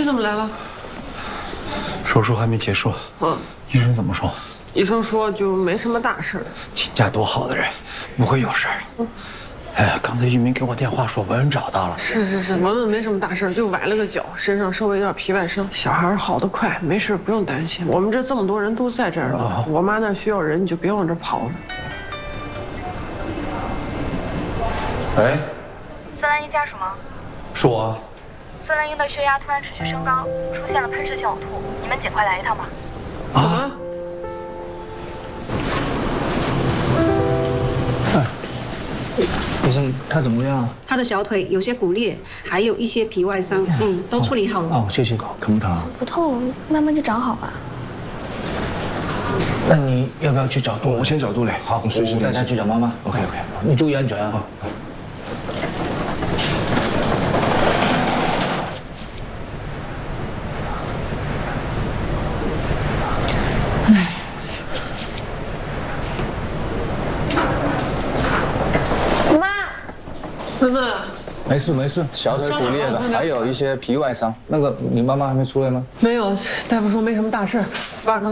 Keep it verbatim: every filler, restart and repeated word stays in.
你怎么来了？ 手术还没结束。嗯。医生怎么说？ 医生说就没什么大事。 请假多好的人，不会有事儿。嗯。哎呀，刚才玉明给我电话说文文找到了。 是是是，文文没什么大事，就崴了个脚，身上稍微有点皮外伤。小孩好得快，没事，不用担心。我们这这么多人都在这儿呢，我妈那需要人，你就别往这跑了。 喂。 孙兰英家属吗？ 是我。 孙兰英的血压突然持续升高，出现了喷射性呕吐，你们尽快来一趟吧。 啊？ 哎，医生，他怎么样？ 他的小腿有些骨裂，还有一些皮外伤，嗯，都处理好了。 哦，谢谢。疼不疼？ 不痛，慢慢就长好了。 那你要不要去找杜？ 我先找杜磊。 好，我随时带他去找妈妈。OK OK， 你注意安全啊。 文文， 没事没事，小腿骨裂了，还有一些皮外伤。那个，你妈妈还没出来吗？ 没有，大夫说没什么大事。爸刚。